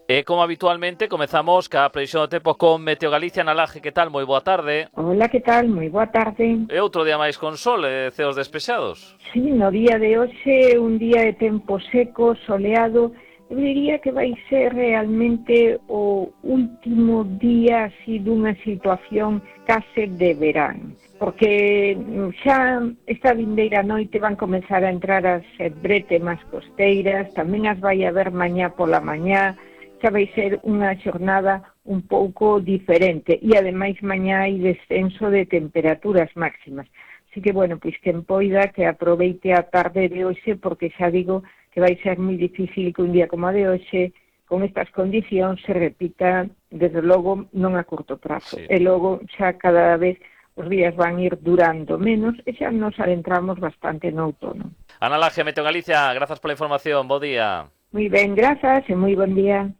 Como habitualmente, comezamos ca previsión do tempo con Meteo Galicia na Laje. Que tal? Moi boa tarde. Hola, que tal? Moi boa tarde. E outro día máis con sol e ceos despexados. Sí, no día de hoxe, un día de tempo seco, soleado. Eu diría que vai ser realmente o último día así dunha situación case de verán, porque xa esta vindeira noite van comenzar a entrar as brétemas costeiras, tamén as vai haber mañá pola mañá. Xa vai ser unha xornada un pouco diferente e ademais mañá hai descenso de temperaturas máximas. Así que, bueno, pois quen poida que aproveite a tarde de hoxe, porque xa digo que vai ser moi difícil que un día como a de hoxe, con estas condicións, se repita, desde logo, non a curto prazo. Sí. E logo xa cada vez os días van ir durando menos e xa nos adentramos bastante no outono. Ana Laje, Meteo Galicia, grazas pola información. Bo día. Moi ben, grazas e moi bon día.